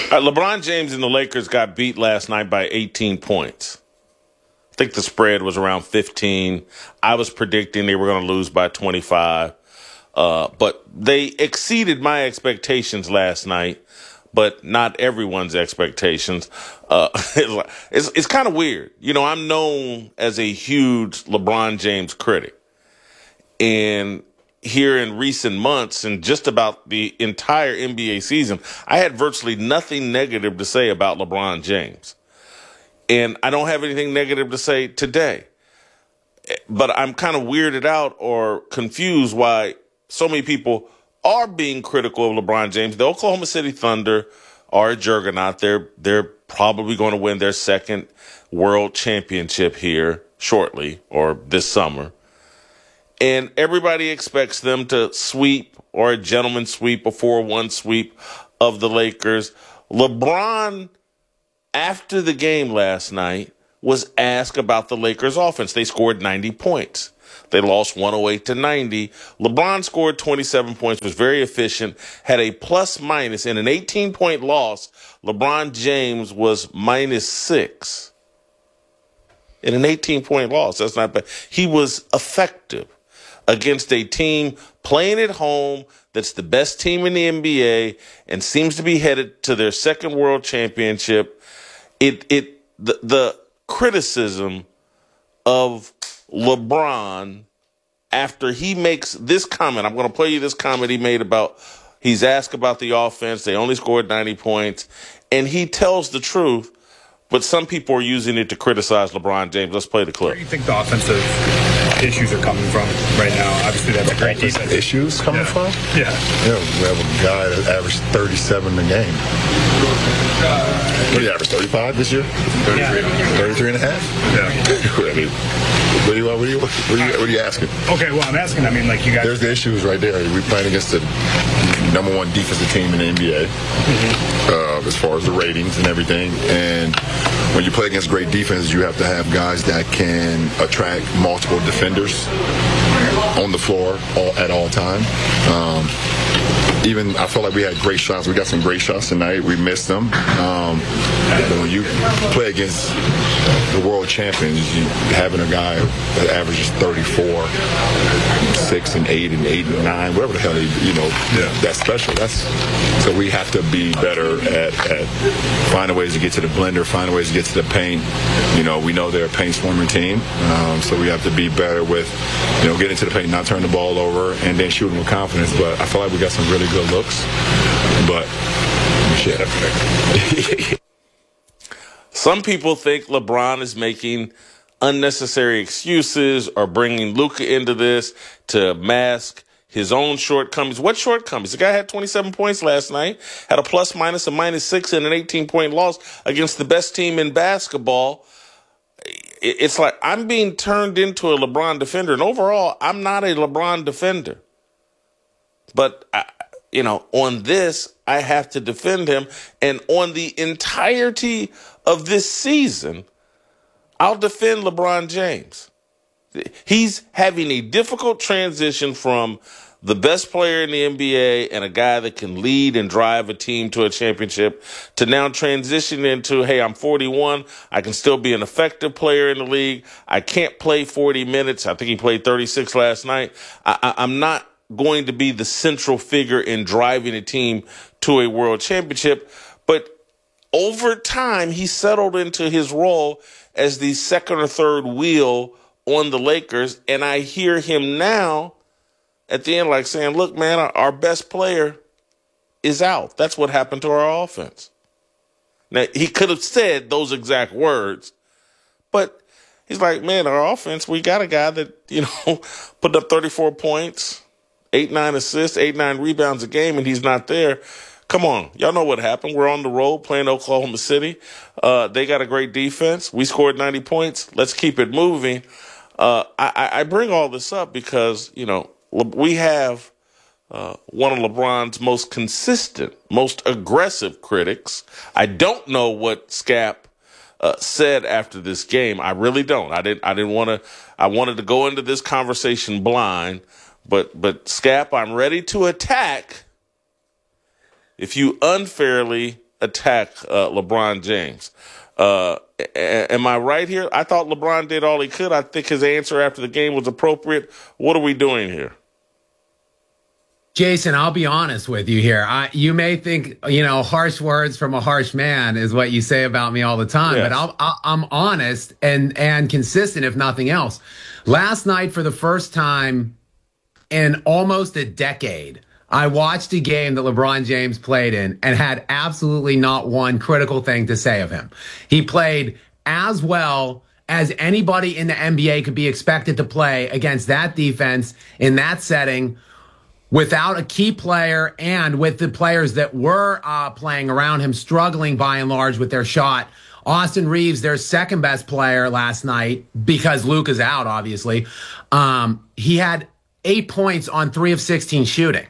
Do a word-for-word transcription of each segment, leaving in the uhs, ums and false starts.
Uh, LeBron James and the Lakers got beat last night by eighteen points. I think the spread was around fifteen. I was predicting they were going to lose by twenty-five. Uh, but they exceeded my expectations last night, but not everyone's expectations. Uh, it's it's kind of weird. You know, I'm known as a huge LeBron James critic. And here in recent months and just about the entire N B A season, I had virtually nothing negative to say about LeBron James. And I don't have anything negative to say today. But I'm kind of weirded out or confused why so many people are being critical of LeBron James. The Oklahoma City Thunder are a juggernaut. They're, they're probably going to win their second world championship here shortly or this summer. And everybody expects them to sweep or a gentleman sweep, a four one sweep of the Lakers. LeBron, after the game last night, was asked about the Lakers offense. They scored ninety points. They lost one oh eight to ninety. LeBron scored twenty-seven points, was very efficient, had a plus minus. In an eighteen-point loss, LeBron James was minus six. In an eighteen-point loss, that's not bad. He was effective against a team playing at home that's the best team in the N B A and seems to be headed to their second world championship. It it the, the criticism of LeBron after he makes this comment, I'm going to play you this comment he made about, he's asked about the offense. They only scored ninety points, and he tells the truth. But some people are using it to criticize LeBron James. Let's play the clip. Where do you think the offensive issues are coming from right now? Obviously, that's a great defense. Issues coming yeah. from? Yeah. Yeah, we have a guy that averaged thirty-seven a game. What did he average, thirty-five this year? thirty-three. Yeah. thirty-three and a half? Yeah. I mean, what are you, what are you, what are you, what are you asking? Okay, well, I'm asking, I mean, like you guys... There's the issues right there. We're playing against the number one defensive team in the N B A mm-hmm. uh, as far as the ratings and everything. And when you play against great defense, you have to have guys that can attract multiple defenders on the floor all, at all time. Um, even I felt like we had great shots. We got some great shots tonight. We missed them. Um, but when you play against the world champions, you, having a guy that averages thirty-four, six and eight and eight and nine, whatever the hell, you know, yeah. that's special. That's so we have to be better at, at finding ways to get to the blender, finding ways to get to the paint. You know, we know they're a paint swarming team, um, so we have to be better with, you know, getting to the paint, not turn the ball over, and then shooting with confidence. But I feel like we got some really good looks. But shit. Some people think LeBron is making unnecessary excuses or bringing Luka into this to mask his own shortcomings. What shortcomings? The guy had twenty-seven points last night, had a plus minus, a minus six, and an eighteen-point loss against the best team in basketball. It's like I'm being turned into a LeBron defender, and overall, I'm not a LeBron defender. But, I, you know, on this, I have to defend him, and on the entirety of this season, I'll defend LeBron James. He's having a difficult transition from the best player in the N B A and a guy that can lead and drive a team to a championship to now transition into, hey, I'm forty-one. I can still be an effective player in the league. I can't play forty minutes. I think he played thirty-six last night. I, I, I'm not going to be the central figure in driving a team to a world championship. But over time, he settled into his role as the second or third wheel on the Lakers. And I hear him now at the end like saying, look, man, our, our best player is out. That's what happened to our offense. Now, he could have said those exact words, but he's like, man, our offense, we got a guy that, you know, put up thirty-four points, eight, nine assists, eight, nine rebounds a game, and he's not there. Come on. Y'all know what happened. We're on the road playing Oklahoma City. Uh, they got a great defense. We scored ninety points. Let's keep it moving. Uh, I, I bring all this up because, you know, we have uh, one of LeBron's most consistent, most aggressive critics. I don't know what Scap uh, said after this game. I really don't. I didn't. I didn't want to. I wanted to go into this conversation blind. But but Scap, I'm ready to attack if you unfairly attack uh, LeBron James. Uh, a- am I right here? I thought LeBron did all he could. I think his answer after the game was appropriate. What are we doing here? Jason, I'll be honest with you here. I, you may think, you know, harsh words from a harsh man is what you say about me all the time, Yes. but I'll, I'll, I'm honest and, and consistent, if nothing else. Last night, for the first time in almost a decade, I watched a game that LeBron James played in and had absolutely not one critical thing to say of him. He played as well as anybody in the N B A could be expected to play against that defense in that setting, without a key player and with the players that were uh, playing around him struggling by and large with their shot. Austin Reeves, their second best player last night, because Luke is out, obviously. Um, he had eight points on three of sixteen shooting.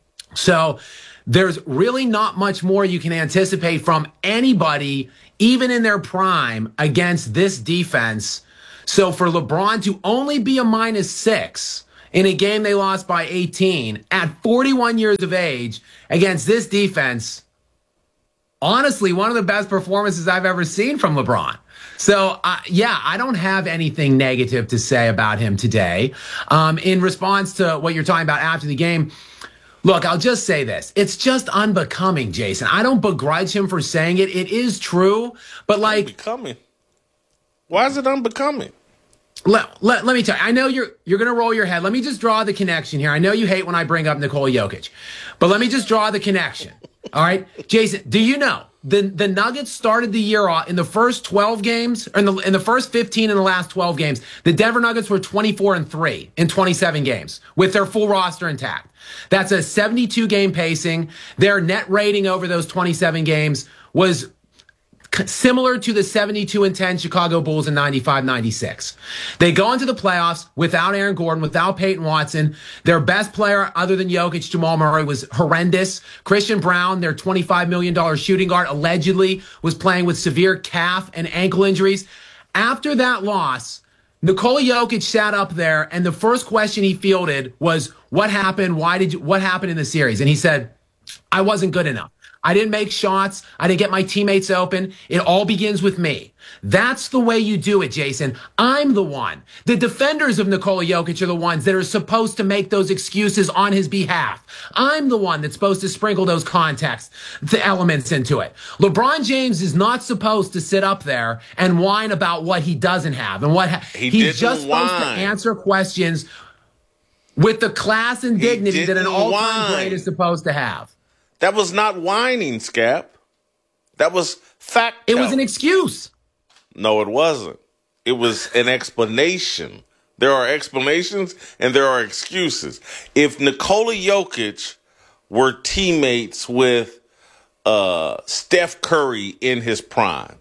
So there's really not much more you can anticipate from anybody, even in their prime, against this defense. So for LeBron to only be a minus six in a game they lost by eighteen at forty-one years of age against this defense, honestly, one of the best performances I've ever seen from LeBron. So, uh, yeah, I don't have anything negative to say about him today. Um, in response to what you're talking about after the game, look, I'll just say this. It's just unbecoming, Jason. I don't begrudge him for saying it. It is true, but like... Unbecoming? Why is it unbecoming? Let, let, let me tell you, I know you're you're going to roll your head. Let me just draw the connection here. I know you hate when I bring up Nikola Jokic, but let me just draw the connection. All right, Jason, do you know the the Nuggets started the year off in the first twelve games, or in the in the first fifteen in the last twelve games? The Denver Nuggets were twenty-four and three in twenty-seven games with their full roster intact. That's a seventy-two game pacing. Their net rating over those twenty-seven games was similar to the seventy-two and ten Chicago Bulls in ninety-five ninety-six. They go into the playoffs without Aaron Gordon, without Peyton Watson. Their best player other than Jokic, Jamal Murray, was horrendous. Christian Brown, their twenty-five million dollars shooting guard, allegedly was playing with severe calf and ankle injuries. After that loss, Nikola Jokic sat up there, and the first question he fielded was, what happened? Why did you, what happened in the series? And he said, I wasn't good enough. I didn't make shots. I didn't get my teammates open. It all begins with me. That's the way you do it, Jason. I'm the one. The defenders of Nikola Jokic are the ones that are supposed to make those excuses on his behalf. I'm the one that's supposed to sprinkle those context, the elements into it. LeBron James is not supposed to sit up there and whine about what he doesn't have and what ha- He he's didn't just supposed to whine. answer questions with the class and He dignity that an didn't all-time whine. great is supposed to have. That was not whining, Scap. That was fact. It was an excuse. No, it wasn't. It was an explanation. There are explanations and there are excuses. If Nikola Jokic were teammates with uh, Steph Curry in his prime,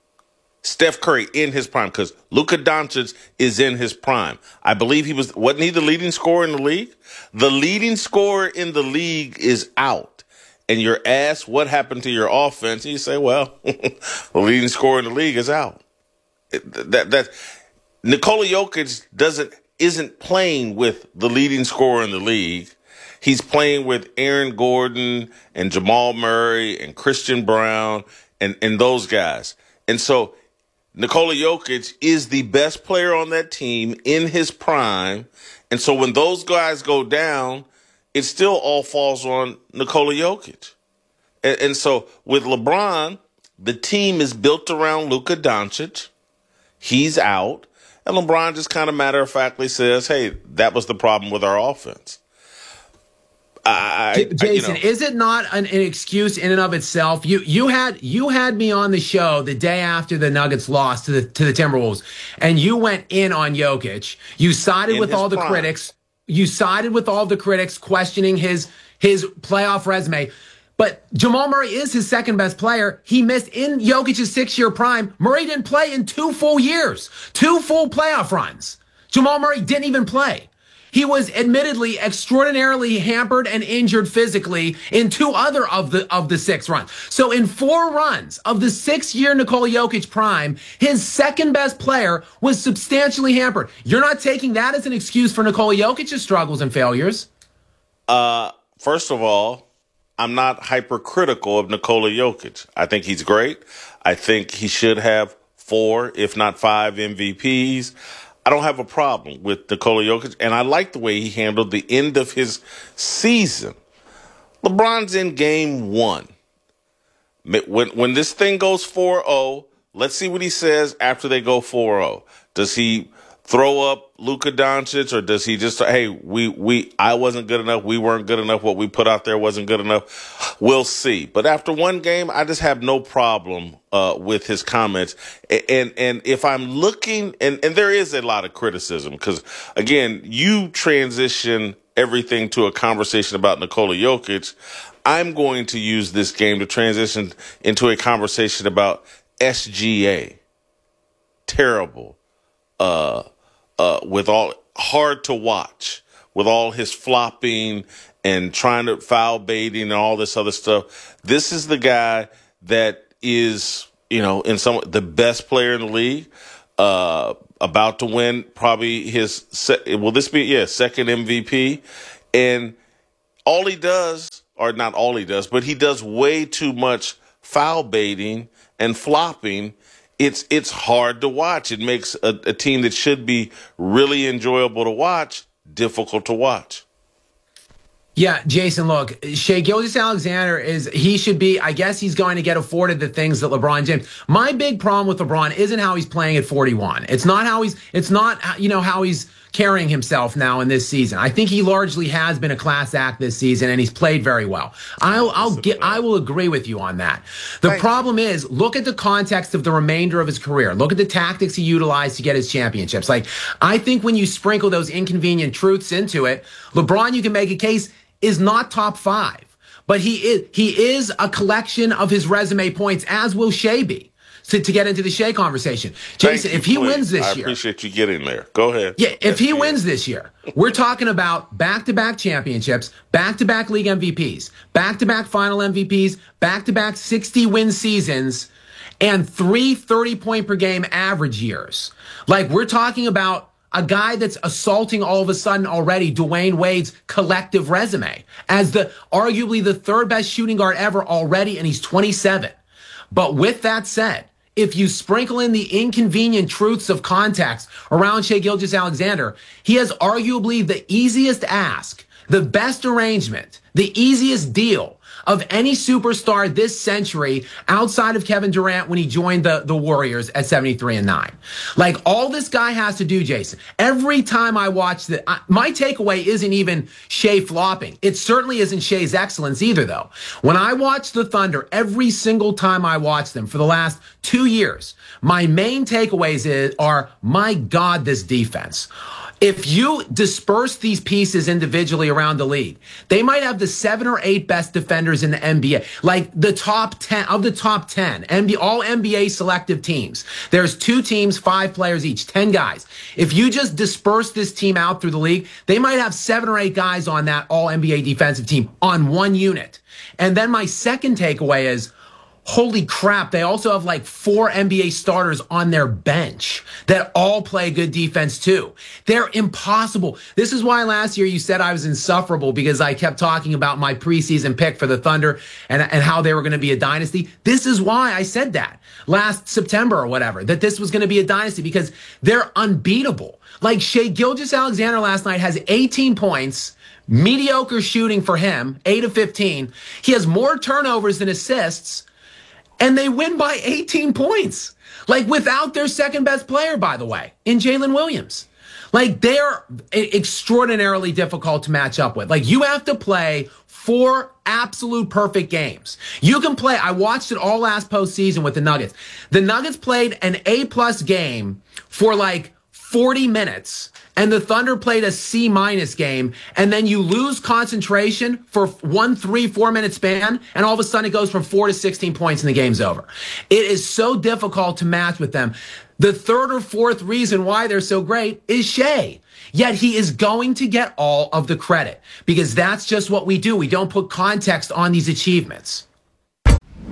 Steph Curry in his prime, because Luka Doncic is in his prime. I believe he was, wasn't he the leading scorer in the league? The leading scorer in the league is out. And you're asked what happened to your offense, and you say, well, the leading scorer in the league is out. It, that that Nikola Jokic doesn't isn't playing with the leading scorer in the league. He's playing with Aaron Gordon and Jamal Murray and Christian Brown and, and those guys. And so Nikola Jokic is the best player on that team in his prime. And so when those guys go down, it still all falls on Nikola Jokic. And, and so with LeBron, the team is built around Luka Doncic. He's out. And LeBron just kind of matter-of-factly says, hey, that was the problem with our offense. I, J- Jason, I, you know, is it not an, an excuse in and of itself? You you had you had me on the show the day after the Nuggets lost to the to the Timberwolves, and you went in on Jokic. You sided In with his all the prime. critics. You sided with all the critics questioning his his playoff resume. But Jamal Murray is his second best player. He missed in Jokic's six-year prime. Murray didn't play in two full years, two full playoff runs. Jamal Murray didn't even play. He was admittedly extraordinarily hampered and injured physically in two other of the of the six runs. So in four runs of the six-year Nikola Jokic prime, his second best player was substantially hampered. You're not taking that as an excuse for Nikola Jokic's struggles and failures. Uh, first of all, I'm not hypercritical of Nikola Jokic. I think he's great. I think he should have four, if not five M V Ps. I don't have a problem with Nikola Jokic, and I like the way he handled the end of his season. LeBron's in game one. When, when this thing goes four oh, let's see what he says after they go four oh. Does he throw up Luka Doncic, or does he just, hey, we, we, I wasn't good enough, we weren't good enough, what we put out there wasn't good enough? We'll see. But after one game, I just have no problem uh, with his comments. And and if I'm looking, and, and there is a lot of criticism, because, again, you transition everything to a conversation about Nikola Jokic. I'm going to use this game to transition into a conversation about S G A. Terrible. Uh, uh, with all hard to watch, with all his flopping and trying to foul baiting and all this other stuff. This is the guy that is, you know, in some the best player in the league, uh, about to win probably his se- will this be yeah second M V P, and all he does, or not all he does, but he does way too much foul baiting and flopping. It's it's hard to watch. It makes a, a team that should be really enjoyable to watch difficult to watch. Yeah, Jason, look, Shai Gilgeous-Alexander is, he should be, I guess he's going to get afforded the things that LeBron James. My big problem with LeBron isn't how he's playing at forty-one. It's not how he's, it's not, you know, how he's carrying himself now in this season. I think he largely has been a class act this season, and he's played very well. I'll, I'll get, I will agree with you on that. The Thank problem is, look at the context of the remainder of his career. Look at the tactics he utilized to get his championships. Like, I think when you sprinkle those inconvenient truths into it, LeBron, you can make a case, is not top five, but he is he is a collection of his resume points, as will Shai be. So to get into the Shai conversation, Jason, you, if he please. wins this I year, I appreciate you getting there. Go ahead. Yeah, if yes, he yeah. wins this year, we're talking about back-to-back championships, back-to-back league M V Ps, back-to-back final M V Ps, back-to-back sixty-win seasons, and three thirty-point per game average years. Like, we're talking about a guy that's assaulting all of a sudden already Dwayne Wade's collective resume as the arguably the third best shooting guard ever already, and he's twenty-seven. But with that said, if you sprinkle in the inconvenient truths of context around Shai Gilgeous-Alexander, he has arguably the easiest ask, the best arrangement, the easiest deal of any superstar this century outside of Kevin Durant when he joined the, the Warriors at seventy-three and nine. Like, all this guy has to do, Jason, every time I watch the, I, my takeaway isn't even Shai flopping. It certainly isn't Shai's excellence either, though. When I watch the Thunder, every single time I watch them for the last two years, my main takeaways is, are, my God, this defense. If you disperse these pieces individually around the league, they might have the seven or eight best defenders in the N B A, like the top ten of the top ten, N B A, all N B A selective teams. There's two teams, five players each, ten guys. If you just disperse this team out through the league, they might have seven or eight guys on that all N B A defensive team on one unit. And then my second takeaway is, holy crap, they also have like four N B A starters on their bench that all play good defense too. They're impossible. This is why last year you said I was insufferable, because I kept talking about my preseason pick for the Thunder and, and how they were going to be a dynasty. This is why I said that last September or whatever, that this was going to be a dynasty, because they're unbeatable. Like, Shai Gilgeous-Alexander last night has eighteen points, mediocre shooting for him, eight of fifteen. He has more turnovers than assists, and they win by eighteen points. Like, without their second best player, by the way, in Jalen Williams. Like, they're extraordinarily difficult to match up with. Like, you have to play four absolute perfect games. You can play, I watched it all last postseason with the Nuggets. The Nuggets played an A-plus game for like forty minutes, and the Thunder played a C-minus game, and then you lose concentration for one, three, four-minute span, and all of a sudden it goes from four to sixteen points and the game's over. It is so difficult to match with them. The third or fourth reason why they're so great is Shai. Yet he is going to get all of the credit, because that's just what we do. We don't put context on these achievements.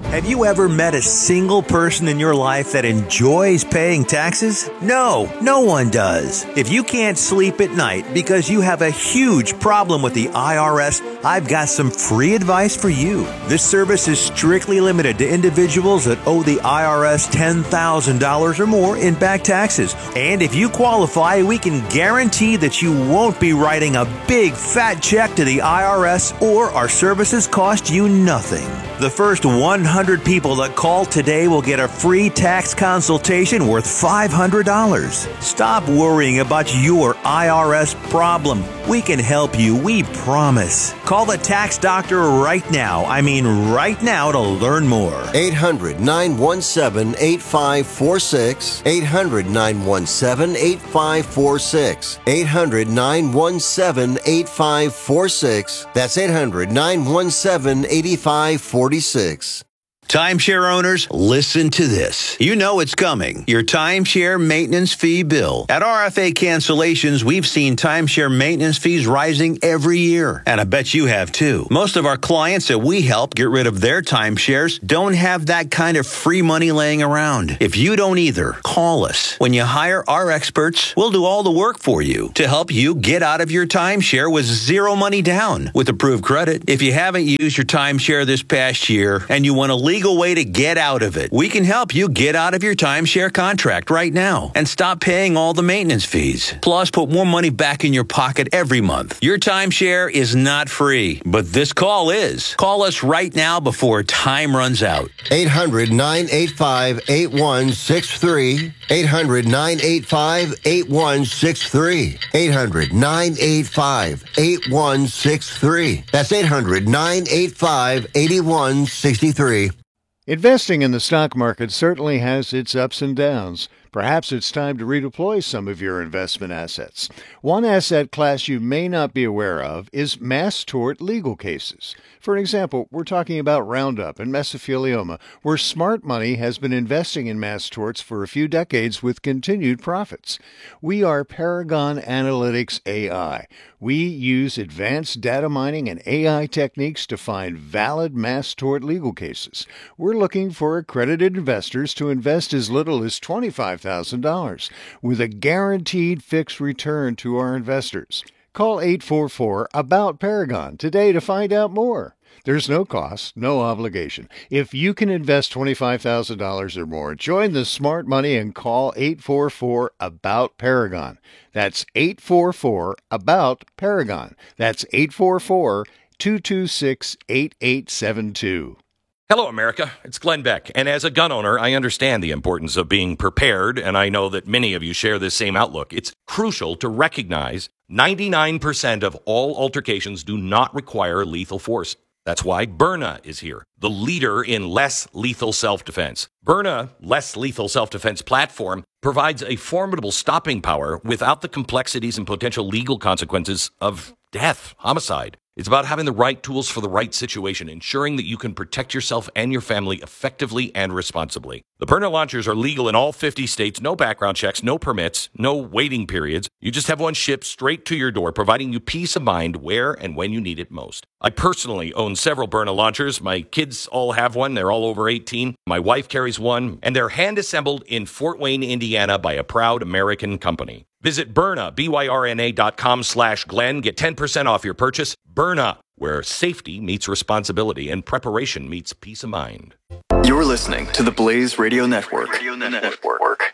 Have you ever met a single person in your life that enjoys paying taxes? No, no one does. If you can't sleep at night because you have a huge problem with the I R S, I've got some free advice for you. This service is strictly limited to individuals that owe the I R S ten thousand dollars or more in back taxes. And if you qualify, we can guarantee that you won't be writing a big fat check to the I R S, or our services cost you nothing. The first one hundred people that call today will get a free tax consultation worth five hundred dollars. Stop worrying about your I R S problem. We can help you, we promise. Call the tax doctor right now. I mean right now to learn more. eight hundred, nine one seven, eight five four six. eight hundred, nine one seven, eight five four six. eight hundred, nine one seven, eight five four six. That's eight hundred, nine one seven, eight five four six. Timeshare owners, listen to this. You know it's coming. Your timeshare maintenance fee bill. At R F A Cancellations, we've seen timeshare maintenance fees rising every year. And I bet you have too. Most of our clients that we help get rid of their timeshares don't have that kind of free money laying around. If you don't either, call us. When you hire our experts, we'll do all the work for you to help you get out of your timeshare with zero money down with approved credit. If you haven't used your timeshare this past year and you want to leave legal way to get out of it, we can help you get out of your timeshare contract right now and stop paying all the maintenance fees. Plus, put more money back in your pocket every month. Your timeshare is not free, but this call is. Call us right now before time runs out. eight hundred, nine eight five, eight one six three. eight hundred, nine eight five, eight one six three. eight hundred, nine eight five, eight one six three. That's eight hundred, nine eight five, eight one six three. Investing in the stock market certainly has its ups and downs. Perhaps it's time to redeploy some of your investment assets. One asset class you may not be aware of is mass tort legal cases. For example, we're talking about Roundup and mesothelioma, where smart money has been investing in mass torts for a few decades with continued profits. We are Paragon Analytics A I. We use advanced data mining and A I techniques to find valid mass tort legal cases. We're looking for accredited investors to invest as little as twenty-five thousand dollars with a guaranteed fixed return to our investors. Call eight four four, A B O U T, Paragon today to find out more. There's no cost, no obligation. If you can invest twenty-five thousand dollars or more, join the smart money and call eight four four, A B O U T, Paragon. That's eight four four, A B O U T, Paragon. That's eight four four, two two six, eight eight seven two. Hello, America. It's Glenn Beck. And as a gun owner, I understand the importance of being prepared, and I know that many of you share this same outlook. It's crucial to recognize ninety-nine percent of all altercations do not require lethal force. That's why Byrna is here, the leader in less lethal self-defense. Byrna Less Lethal Self-Defense platform provides a formidable stopping power without the complexities and potential legal consequences of death, homicide. It's about having the right tools for the right situation, ensuring that you can protect yourself and your family effectively and responsibly. The Byrna launchers are legal in all fifty states, no background checks, no permits, no waiting periods. You just have one shipped straight to your door, providing you peace of mind where and when you need it most. I personally own several Byrna launchers. My kids all have one. They're all over eighteen. My wife carries one, and they're hand-assembled in Fort Wayne, Indiana by a proud American company. Visit Byrna, B Y R N A dot com slash Glenn. Get ten percent off your purchase. Byrna, where safety meets responsibility and preparation meets peace of mind. You're listening to the Blaze Radio Network. Radio Network.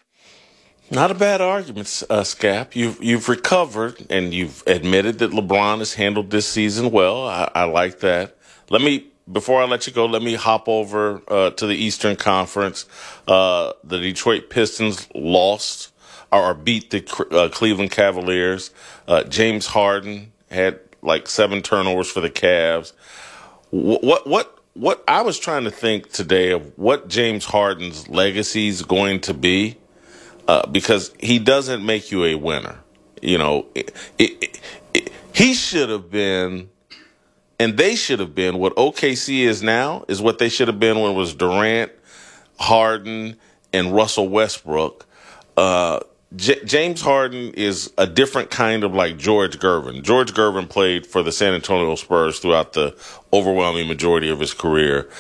Not a bad argument, uh, Scap. You've you've recovered and you've admitted that LeBron has handled this season well. I, I like that. Let me before I let you go, let me hop over uh, to the Eastern Conference. Uh, the Detroit Pistons lost or beat the uh, Cleveland Cavaliers. Uh, James Harden had like seven turnovers for the Cavs. What what what what I was trying to think today of what James Harden's legacy is going to be. Uh, because he doesn't make you a winner. You know, it, it, it, he should have been, and they should have been, what O K C is now is what they should have been when it was Durant, Harden, and Russell Westbrook. Uh, J- James Harden is a different kind of like George Gervin. George Gervin played for the San Antonio Spurs throughout the overwhelming majority of his career.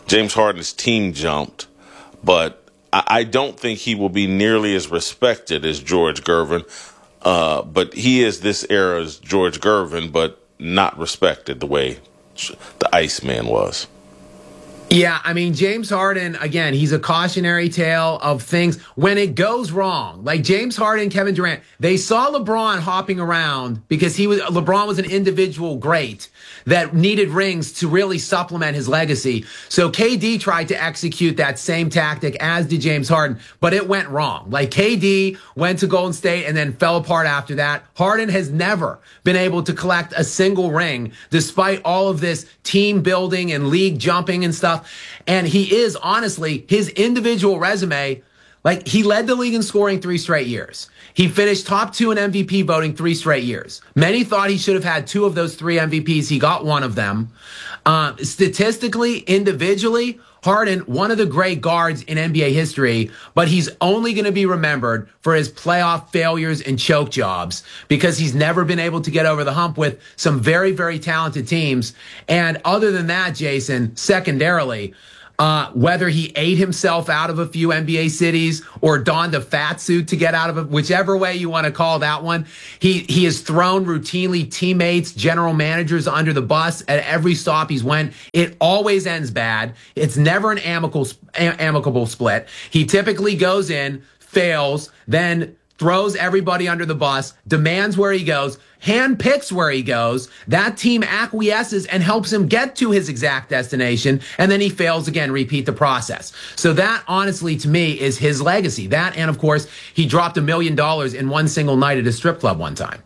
James Harden's team jumped, but I, I don't think he will be nearly as respected as George Gervin. Uh, but he is this era's George Gervin, but not respected the way the Iceman was. Yeah, I mean, James Harden, again, he's a cautionary tale of things when it goes wrong. Like James Harden, Kevin Durant, they saw LeBron hopping around because he was LeBron was an individual great that needed rings to really supplement his legacy. So K D tried to execute that same tactic, as did James Harden, but it went wrong. Like K D went to Golden State and then fell apart after that. Harden has never been able to collect a single ring despite all of this team building and league jumping and stuff. And he is, honestly, his individual resume, like he led the league in scoring three straight years. He finished top two in M V P voting three straight years. Many thought he should have had two of those three M V Ps. He got one of them. Uh, statistically, individually, Harden, one of the great guards in N B A history, but he's only going to be remembered for his playoff failures and choke jobs because he's never been able to get over the hump with some very, very talented teams. And other than that, Jason, secondarily, Uh, whether he ate himself out of a few N B A cities or donned a fat suit to get out of it, whichever way you want to call that one, he he has thrown routinely teammates, general managers under the bus at every stop he's went. It always ends bad. It's never an amicable amicable split. He typically goes in, fails, then throws everybody under the bus, demands where he goes, handpicks where he goes. That team acquiesces and helps him get to his exact destination, and then he fails again, repeat the process. So that, honestly, to me, is his legacy. That, and of course, he dropped a million dollars in one single night at a strip club one time.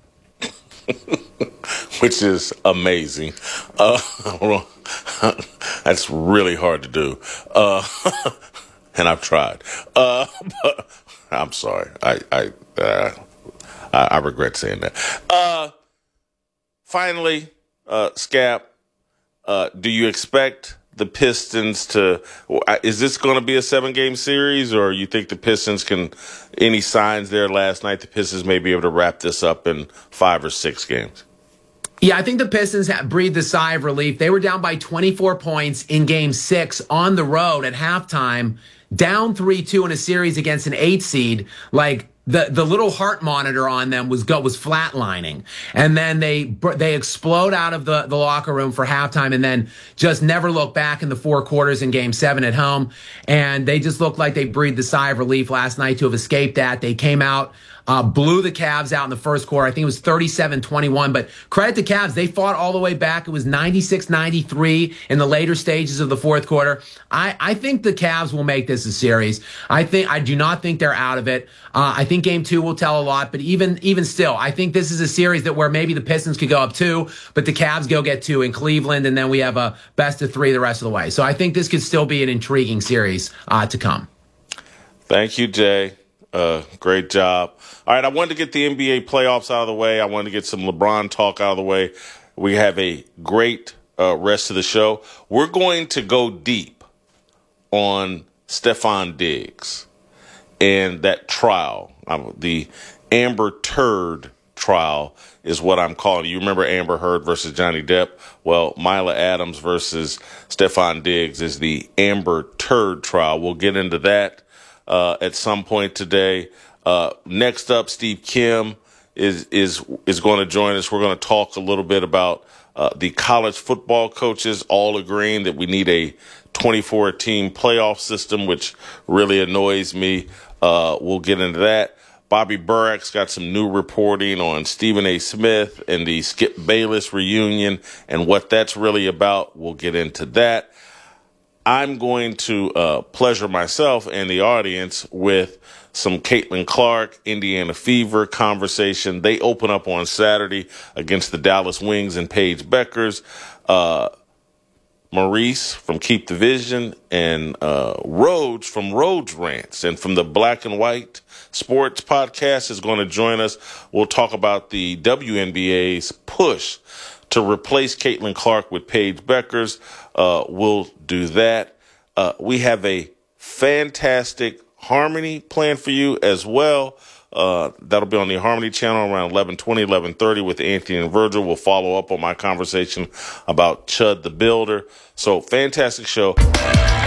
Which is amazing. Uh, that's really hard to do. Uh, and I've tried. Uh, but I'm sorry. I, I, uh, I, I regret saying that. Uh, finally, uh, Scap, uh, do you expect the Pistons to, is this going to be a seven game series, or you think the Pistons can, any signs there last night, the Pistons may be able to wrap this up in five or six games? Yeah, I think the Pistons have breathed a sigh of relief. They were down by twenty-four points in game six on the road at halftime, down three two in a series against an eight seed. Like, the the little heart monitor on them was go was flatlining, and then they they explode out of the the locker room for halftime, and then just never look back in the four quarters in game seven at home. And they just looked like they breathed a sigh of relief last night to have escaped that. They came out, uh, blew the Cavs out in the first quarter. I think it was thirty-seven twenty-one, but credit to Cavs. They fought all the way back. It was ninety-six ninety-three in the later stages of the fourth quarter. I, I think the Cavs will make this a series. I think, I do not think they're out of it. Uh, I think game two will tell a lot, but even, even still, I think this is a series that where maybe the Pistons could go up two, but the Cavs go get two in Cleveland, and then we have a best of three the rest of the way. So I think this could still be an intriguing series, uh, to come. Thank you, Jay. Uh, great job. All right, I wanted to get the N B A playoffs out of the way. I wanted to get some LeBron talk out of the way. We have a great uh, rest of the show. We're going to go deep on Stefon Diggs and that trial. Um, the Amber Turd trial is what I'm calling it. You remember Amber Heard versus Johnny Depp? Well, Mila Adams versus Stefon Diggs is the Amber Turd trial. We'll get into that uh, at some point today. Uh, next up, Steve Kim is is is going to join us. We're going to talk a little bit about uh, the college football coaches all agreeing that we need a twenty-four team playoff system, which really annoys me. Uh, we'll get into that. Bobby Burrack's got some new reporting on Stephen A. Smith and the Skip Bayless reunion and what that's really about. We'll get into that. I'm going to uh, pleasure myself and the audience with some Caitlin Clark, Indiana Fever conversation. They open up on Saturday against the Dallas Wings and Paige Beckers. Uh, Maurice from Keep the Vision and uh, Rhodes from Rhodes Rants and from the Black and White Sports Podcast is going to join us. We'll talk about the W N B A's push to replace Caitlin Clark with Paige Beckers. Uh, we'll do that. Uh, we have a fantastic Harmony planned for you as well. Uh, that'll be on the Harmony channel around eleven twenty, eleven thirty with Anthony and Virgil. We'll follow up on my conversation about Chud the Builder. So fantastic show.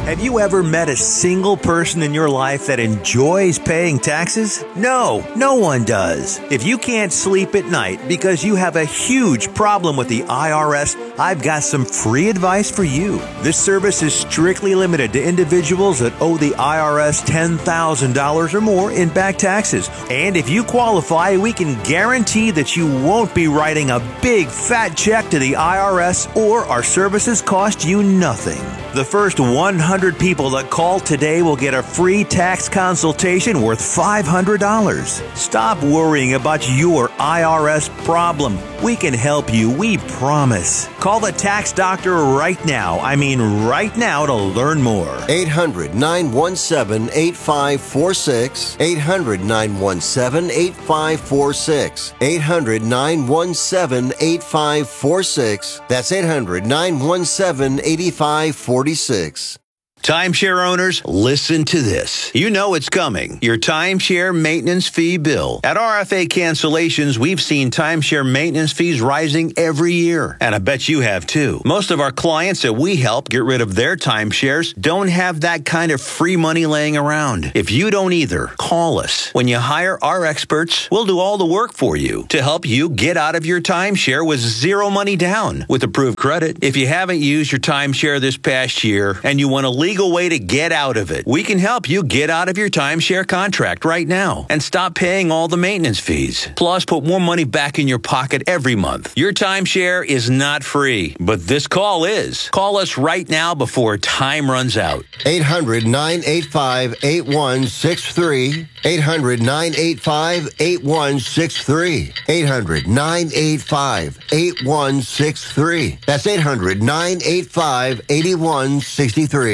Have you ever met a single person in your life that enjoys paying taxes? No, no one does. If you can't sleep at night because you have a huge problem with the I R S, I've got some free advice for you. This service is strictly limited to individuals that owe the I R S ten thousand dollars or more in back taxes. And if you qualify, we can guarantee that you won't be writing a big fat check to the I R S, or our services cost you nothing. The first one hundred people that call today will get a free tax consultation worth five hundred dollars. Stop worrying about your I R S problem. We can help you, we promise. Call the tax doctor right now. I mean right now to learn more. eight hundred, nine one seven, eight five four six. eight hundred, nine one seven, eight five four six. eight hundred, nine one seven, eight five four six. That's eight hundred, nine one seven, eight five four six. Timeshare owners, listen to this. You know it's coming. Your timeshare maintenance fee bill. At R F A Cancellations, we've seen timeshare maintenance fees rising every year. And I bet you have too. Most of our clients that we help get rid of their timeshares don't have that kind of free money laying around. If you don't either, call us. When you hire our experts, we'll do all the work for you to help you get out of your timeshare with zero money down with approved credit. If you haven't used your timeshare this past year and you want to leave legal way to get out of it. We can help you get out of your timeshare contract right now and stop paying all the maintenance fees. Plus, put more money back in your pocket every month. Your timeshare is not free, but this call is. Call us right now before time runs out. eight hundred, nine eight five, eight one six three. eight hundred, nine eight five, eight one six three. eight hundred, nine eight five, eight one six three. That's eight hundred, nine eight five, eight one six three.